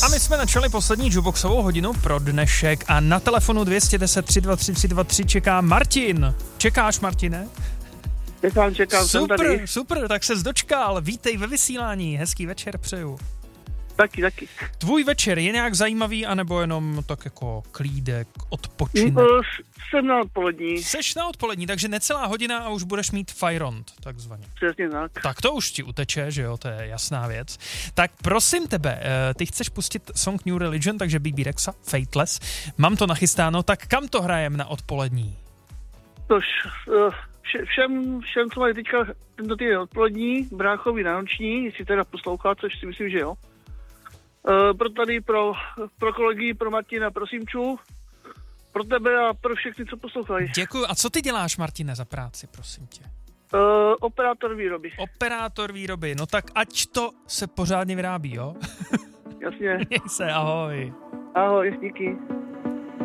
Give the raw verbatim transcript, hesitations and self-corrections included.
A my jsme načali poslední jukeboxovou hodinu pro dnešek a na telefonu dvě jedna nula tři dva tři tři dva tři čeká Martin. Čekáš, Martine? Čekám, čekám, super, jsem tady. Super, tak ses dočkal. Vítej ve vysílání, hezký večer přeju. Taky, taky. Tvůj večer je nějak zajímavý, anebo jenom tak jako klídek, odpočinek? No, jsem na odpolední. Seš na odpolední, takže necelá hodina a už budeš mít fajront, takzvaně. Přesně tak. Tak to už ti uteče, že jo, to je jasná věc. Tak prosím tebe, ty chceš pustit song New Religion, takže B B Rexa, Fateless. Mám to nachystáno, tak kam to hrajem na odpolední? Tož, vše, všem, všem, co mají teďka tento týden odpolední, bráchovi na noční, jestli teda poslouchá, což si myslím, že jo. Uh, pro tady, pro, pro kolegy, pro Martina, pro Simču, pro tebe a pro všechny, co poslouchají. Děkuju. A co ty děláš, Martine, za práci, prosím tě? Uh, operátor výroby. Operátor výroby. No tak ať to se pořádně vyrábí, jo? Jasně. Měj se, ahoj. Ahoj, díky.